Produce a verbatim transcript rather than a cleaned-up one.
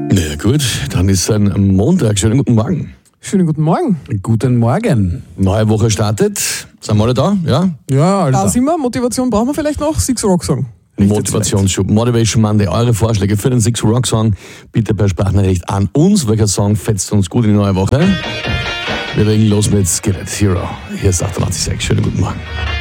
Na ja, gut, dann ist ein Montag. Schönen guten Morgen. Schönen guten Morgen. Guten Morgen. Neue Woche startet. Sind wir alle da? Ja? Ja, Alter. Da sind wir. Motivation brauchen wir vielleicht noch. Six Rock Song. Motivationsschub, Motivation Monday. Eure Vorschläge für den Six Rock Song bitte per Sprachnachricht an uns. Welcher Song fetzt uns gut in die neue Woche? Wir legen los mit Skillet Hero. Hier ist achtundachtzig Komma sechs. Schönen guten Morgen.